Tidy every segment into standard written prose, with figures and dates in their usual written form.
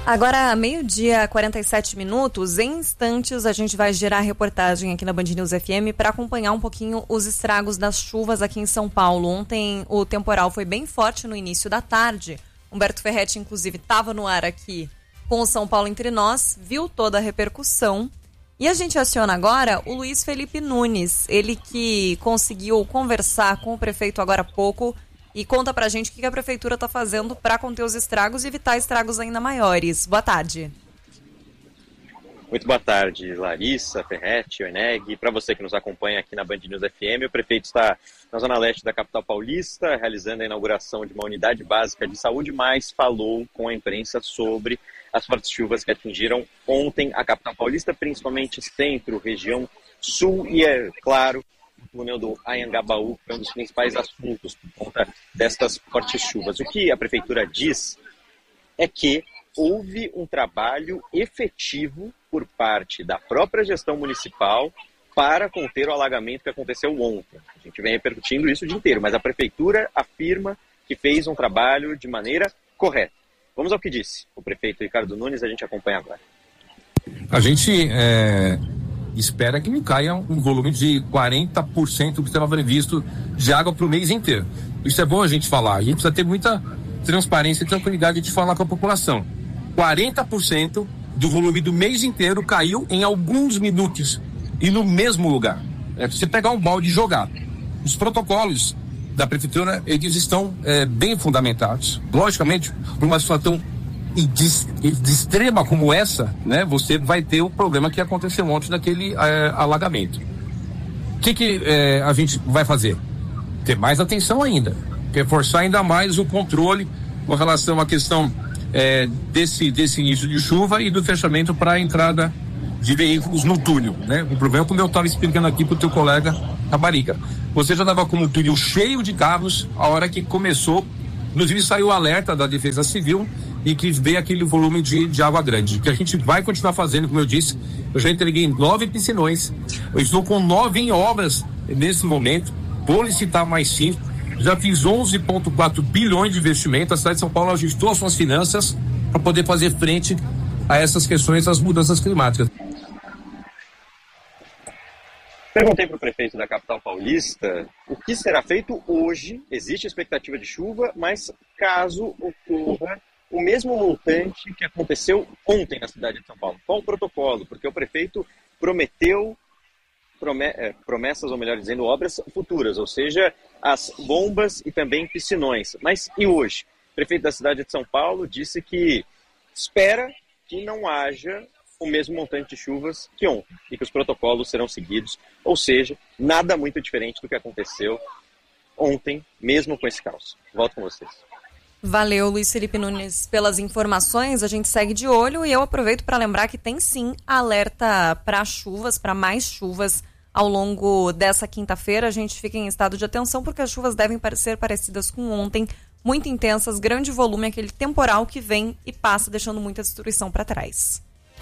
Agora, 12h, 47 minutos, em instantes a gente vai gerar reportagem aqui na Band News FM para acompanhar um pouquinho os estragos das chuvas aqui em São Paulo. Ontem o temporal foi bem forte no início da tarde. Humberto Ferretti, inclusive, estava no ar aqui com o São Paulo Entre Nós, viu toda a repercussão. E a gente aciona agora o Luiz Felipe Nunes, ele que conseguiu conversar com o prefeito agora há pouco e conta pra gente o que a prefeitura está fazendo para conter os estragos e evitar estragos ainda maiores. Boa tarde. Muito boa tarde, Larissa, Ferretti, Oeneg. Para você que nos acompanha aqui na Band News FM, o prefeito está na zona leste da capital paulista, realizando a inauguração de uma unidade básica de saúde, mas falou com a imprensa sobre as fortes chuvas que atingiram ontem a capital paulista, principalmente centro, região sul e, é claro, o túnel do Anhangabaú, que é um dos principais assuntos por conta destas fortes chuvas. O que a prefeitura diz é que houve um trabalho efetivo por parte da própria gestão municipal para conter o alagamento que aconteceu ontem. A gente vem repercutindo isso o dia inteiro, mas a prefeitura afirma que fez um trabalho de maneira correta. Vamos ao que disse o prefeito Ricardo Nunes, a gente acompanha agora. A gente espera que não caia um volume de 40% do que estava previsto de água para o mês inteiro. Isso é bom a gente falar, a gente precisa ter muita transparência e tranquilidade de falar com a população. 40% do volume do mês inteiro caiu em alguns minutos e no mesmo lugar. É você pegar um balde e jogar. Os protocolos da prefeitura, eles estão bem fundamentados. Logicamente, por uma situação de extrema como essa, né, você vai ter o problema que aconteceu ontem daquele alagamento. O que a gente vai fazer? Ter mais atenção ainda, reforçar ainda mais o controle com relação à questão desse início de chuva e do fechamento para a entrada de veículos no túnel, né? O problema, como eu estava explicando aqui para o teu colega Tabarica, você já estava com o túnel cheio de carros a hora que começou, inclusive saiu o alerta da Defesa Civil e que veio aquele volume de água grande, que a gente vai continuar fazendo, como eu disse. Eu já entreguei 9 piscinões, eu estou com 9 em obras nesse momento, vou licitar mais 5, já fiz 11,4 bilhões de investimento. A cidade de São Paulo ajustou as suas finanças para poder fazer frente a essas questões das mudanças climáticas. Perguntei para o prefeito da capital paulista o que será feito hoje. Existe expectativa de chuva, mas caso ocorra o mesmo montante que aconteceu ontem na cidade de São Paulo. Qual o protocolo? Porque o prefeito prometeu promessas, ou melhor dizendo, obras futuras, ou seja, as bombas e também piscinões. Mas e hoje? O prefeito da cidade de São Paulo disse que espera que não haja o mesmo montante de chuvas que ontem e que os protocolos serão seguidos, ou seja, nada muito diferente do que aconteceu ontem, mesmo com esse caos. Volto com vocês. Valeu, Luiz Felipe Nunes, pelas informações. A gente segue de olho e eu aproveito para lembrar que tem sim alerta para chuvas, para mais chuvas ao longo dessa quinta-feira. A gente fica em estado de atenção porque as chuvas devem ser parecidas com ontem, muito intensas, grande volume, aquele temporal que vem e passa deixando muita destruição para trás.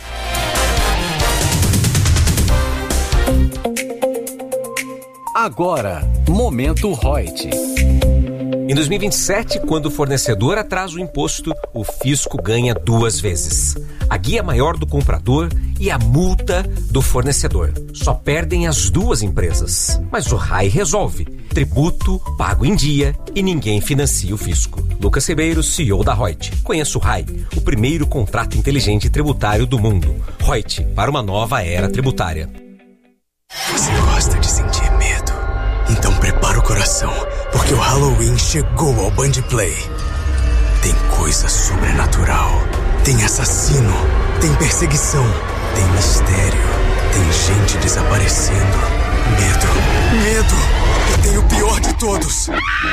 Agora, Momento Reut. Em 2027, quando o fornecedor atrasa o imposto, o fisco ganha 2 vezes. A guia maior do comprador e a multa do fornecedor. Só perdem as 2 empresas. Mas o RAI resolve. Tributo, pago em dia e ninguém financia o fisco. Lucas Ribeiro, CEO da Reut. Conheça o RAI, o primeiro contrato inteligente tributário do mundo. Reut, para uma nova era tributária. Você gosta de sentir medo? Então prepara o coração, porque o Halloween chegou ao Band Play. Tem coisa sobrenatural, tem assassino, tem perseguição, tem mistério, tem gente desaparecendo. Medo. E tem o pior de todos.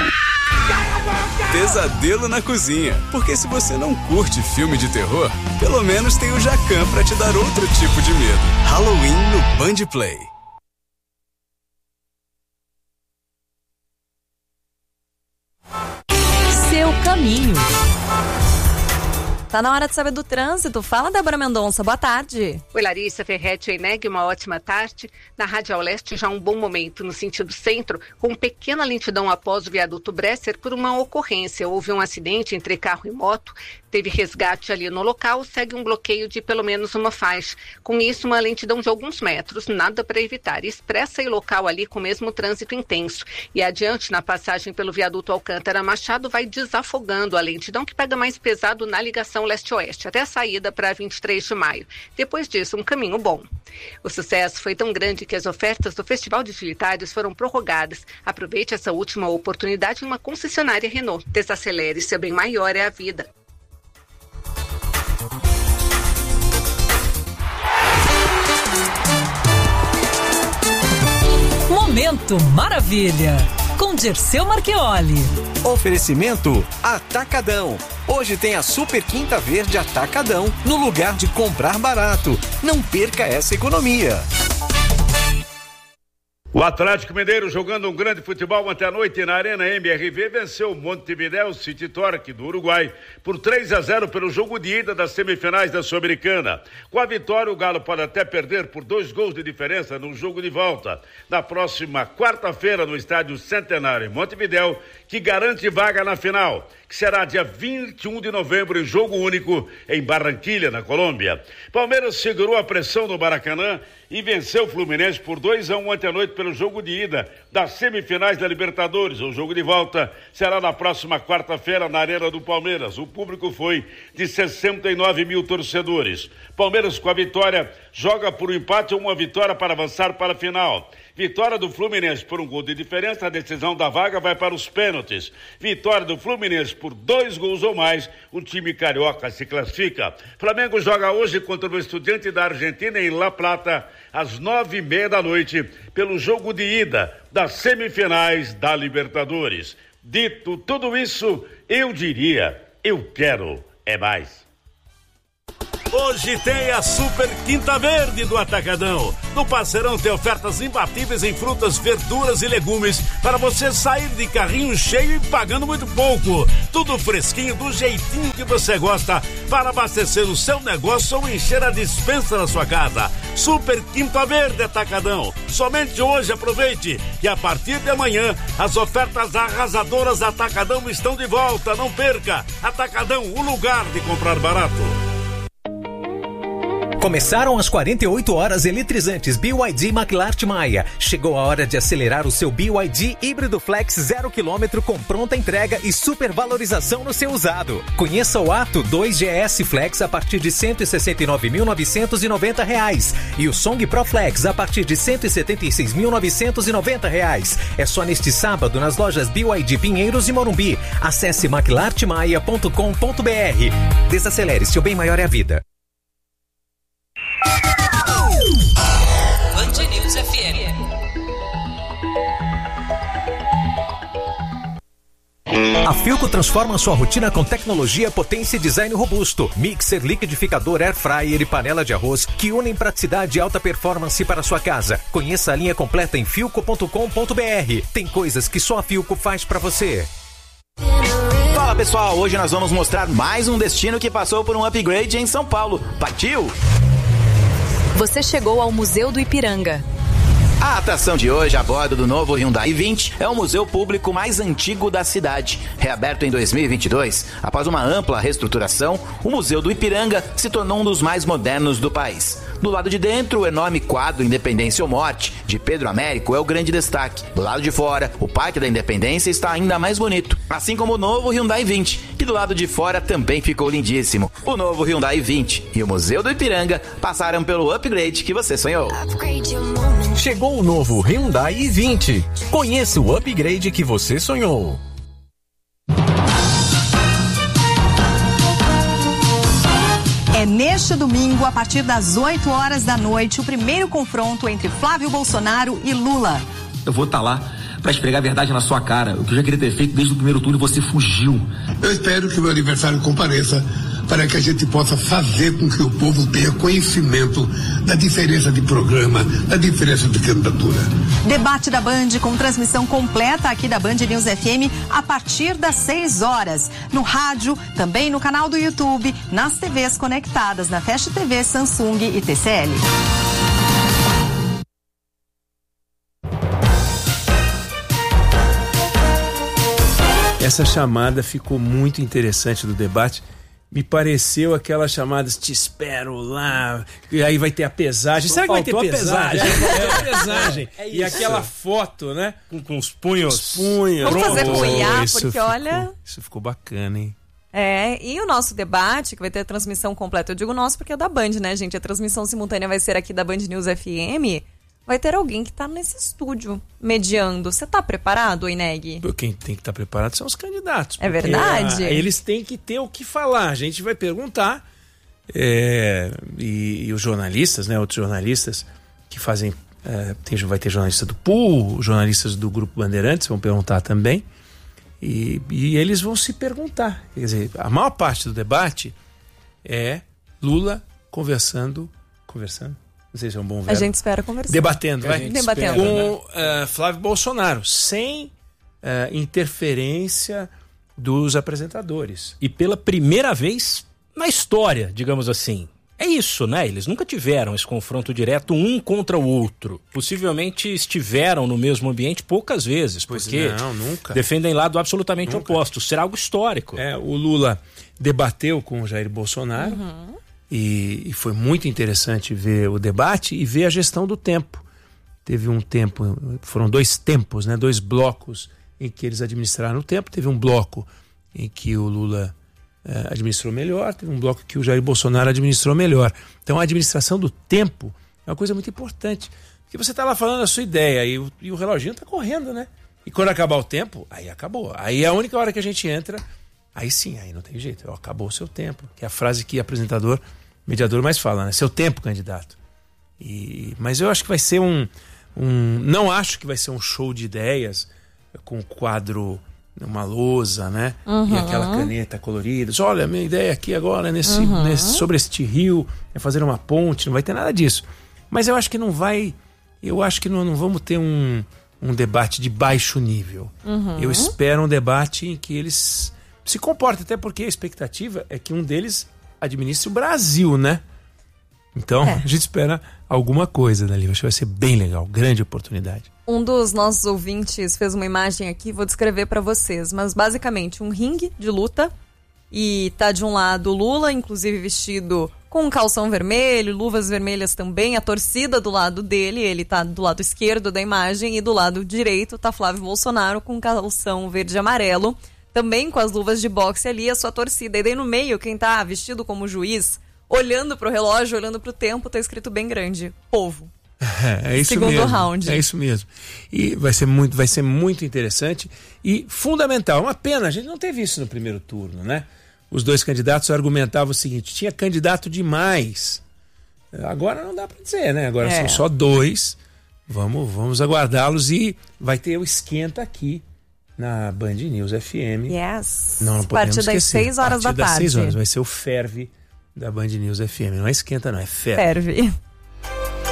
Pesadelo na cozinha. Porque se você não curte filme de terror, pelo menos tem o Jacan pra te dar outro tipo de medo. Halloween no Band Play. Seu caminho. tá na hora de saber do trânsito. Fala, Débora Mendonça, boa tarde. Oi, Larissa, Ferretti e Eneg, uma ótima tarde. Na Radial Leste já um bom momento no sentido centro, com pequena lentidão após o viaduto Bresser por uma ocorrência. Houve um acidente entre carro e moto, teve resgate ali no local, segue um bloqueio de pelo menos uma faixa. Com isso, uma lentidão de alguns metros, nada para evitar. Expressa e local ali com o mesmo trânsito intenso. E adiante, na passagem pelo viaduto Alcântara Machado, vai desafogando a lentidão que pega mais pesado na ligação leste-oeste, até a saída para 23 de maio. Depois disso, um caminho bom. O sucesso foi tão grande que as ofertas do Festival de Utilitários foram prorrogadas. Aproveite essa última oportunidade em uma concessionária Renault. Desacelere, seu bem maior é a vida. Momento Maravilha, com Dirceu Marchioli. Oferecimento Atacadão. Hoje tem a Super Quinta Verde Atacadão, no lugar de comprar barato. Não perca essa economia. O Atlético Mineiro, jogando um grande futebol ontem à noite na Arena MRV, venceu o Montevideo City Torque do Uruguai por 3-0 pelo jogo de ida das semifinais da Sul-Americana. Com a vitória, o Galo pode até perder por 2 gols de diferença no jogo de volta, na próxima quarta-feira no Estádio Centenário em Montevideo, que garante vaga na final, que será dia 21 de novembro em jogo único em Barranquilha, na Colômbia. Palmeiras segurou a pressão no Maracanã e venceu o Fluminense por 2-1 ontem à noite pelo jogo de ida das semifinais da Libertadores. O jogo de volta será na próxima quarta-feira na Arena do Palmeiras. O público foi de 69 mil torcedores. Palmeiras, com a vitória, joga por um empate ou uma vitória para avançar para a final. Vitória do Fluminense por 1 gol de diferença, a decisão da vaga vai para os pênaltis. Vitória do Fluminense por 2 gols ou mais, o time carioca se classifica. Flamengo joga hoje contra o Estudiante da Argentina em La Plata, às 9:30 da noite, pelo jogo de ida das semifinais da Libertadores. Dito tudo isso, eu diria, eu quero é mais. Hoje tem a Super Quinta Verde do Atacadão. No Parceirão tem ofertas imbatíveis em frutas, verduras e legumes para você sair de carrinho cheio e pagando muito pouco. Tudo fresquinho, do jeitinho que você gosta, para abastecer o seu negócio ou encher a despensa da sua casa. Super Quinta Verde Atacadão. Somente hoje aproveite que a partir de amanhã as ofertas arrasadoras Atacadão estão de volta. Não perca. Atacadão, o lugar de comprar barato. Começaram as 48 horas eletrizantes BYD McLart Maia. Chegou a hora de acelerar o seu BYD híbrido flex 0 km com pronta entrega e supervalorização no seu usado. Conheça o Ato 2 GS Flex a partir de R$ 169.990 e o Song Pro Flex a partir de R$ 176.990. É só neste sábado nas lojas BYD Pinheiros e Morumbi. Acesse mclartmaia.com.br. Desacelere, seu bem maior é a vida. Band News FM. A Philco transforma sua rotina com tecnologia, potência e design robusto. Mixer, liquidificador, air fryer e panela de arroz que unem praticidade e alta performance para sua casa. Conheça a linha completa em philco.com.br. Tem coisas que só a Philco faz para você. Fala pessoal, hoje nós vamos mostrar mais um destino que passou por um upgrade em São Paulo. Partiu? Você chegou ao Museu do Ipiranga. A atração de hoje, a bordo do novo Hyundai i20, é o museu público mais antigo da cidade. Reaberto em 2022, após uma ampla reestruturação, o Museu do Ipiranga se tornou um dos mais modernos do país. Do lado de dentro, o enorme quadro Independência ou Morte, de Pedro Américo, é o grande destaque. Do lado de fora, o Parque da Independência está ainda mais bonito, assim como o novo Hyundai i20, que do lado de fora também ficou lindíssimo. O novo Hyundai i20 e o Museu do Ipiranga passaram pelo upgrade que você sonhou. Chegou o novo Hyundai i20. Conheça o upgrade que você sonhou. É neste domingo, a partir das 8 horas da noite, o primeiro confronto entre Flávio Bolsonaro e Lula. Eu vou estar lá para esfregar a verdade na sua cara. O que eu já queria ter feito desde o primeiro turno e você fugiu. Eu espero que o meu aniversário compareça para que a gente possa fazer com que o povo tenha conhecimento da diferença de programa, da diferença de candidatura. Debate da Band com transmissão completa aqui da Band News FM a partir das 6 horas. No rádio, também no canal do YouTube, nas TVs conectadas, na Fast TV, Samsung e TCL. Essa chamada ficou muito interessante do debate. Me pareceu aquelas chamadas, te espero lá, e aí vai ter a pesagem. Será que vai ter pesagem? Pesagem. E aquela foto, né? Com os punhos. Vamos fazer com o IA, porque olha... Isso ficou bacana, hein? E o nosso debate, que vai ter a transmissão completa, eu digo nosso porque é da Band, né, gente? A transmissão simultânea vai ser aqui da Band News FM. Vai ter alguém que tá nesse estúdio mediando. Você tá preparado, Oineg? Quem tem que estar preparado são os candidatos. É verdade? Eles têm que ter o que falar. A gente vai perguntar. E os jornalistas, né? Outros jornalistas que fazem... vai ter jornalista do Pool, jornalistas do Grupo Bandeirantes vão perguntar também. E eles vão se perguntar. Quer dizer, a maior parte do debate é Lula conversando... Não sei se é um bom verbo. A gente espera conversar. Debatendo, vai? Debatendo. Com Flávio Bolsonaro, sem interferência dos apresentadores. E pela primeira vez na história, digamos assim. É isso, né? Eles nunca tiveram esse confronto direto um contra o outro. Possivelmente estiveram no mesmo ambiente poucas vezes, porque nunca. Defendem lado absolutamente oposto. Será algo histórico. O Lula debateu com o Jair Bolsonaro. E foi muito interessante ver o debate e ver a gestão do tempo. Teve um tempo, foram 2 tempos, né? 2 blocos em que eles administraram o tempo. Teve um bloco em que o Lula administrou melhor, teve um bloco que o Jair Bolsonaro administrou melhor. Então a administração do tempo é uma coisa muito importante. Porque você está lá falando a sua ideia e o reloginho está correndo, né? E quando acabar o tempo, aí acabou. Aí é a única hora que a gente entra, aí sim, aí não tem jeito. Acabou o seu tempo, que é a frase que apresentador... mediador mais fala, né? Seu tempo, candidato. Mas eu acho que vai ser não acho que vai ser um show de ideias com quadro, uma lousa, né? E aquela caneta colorida. Olha, minha ideia aqui agora sobre este rio é fazer uma ponte, não vai ter nada disso. Mas eu acho que não vai... Eu acho que não vamos ter um debate de baixo nível. Eu espero um debate em que eles se comportem, até porque a expectativa é que um deles administre o Brasil, né? Então, a gente espera alguma coisa dali. Acho que vai ser bem legal, grande oportunidade. Um dos nossos ouvintes fez uma imagem aqui, vou descrever para vocês. Mas basicamente um ringue de luta e tá de um lado o Lula, inclusive vestido com um calção vermelho, luvas vermelhas também, a torcida do lado dele, ele tá do lado esquerdo da imagem e do lado direito tá Flávio Bolsonaro com um calção verde e amarelo. Também com as luvas de boxe ali, a sua torcida. E daí no meio, quem tá vestido como juiz, olhando pro relógio, olhando pro tempo, tá escrito bem grande: povo. É isso Segundo mesmo. round. É isso mesmo. E vai ser muito interessante e fundamental. Uma pena, a gente não teve isso no primeiro turno, né? Os 2 candidatos argumentavam o seguinte: tinha candidato demais. Agora não dá para dizer, né? Agora são só 2. Vamos aguardá-los e vai ter o esquenta aqui na Band News FM. Yes. Não podemos esquecer. Das 6 horas da tarde. 6 horas. Vai ser o ferve da Band News FM. Não é esquenta, não. É ferve. Ferve.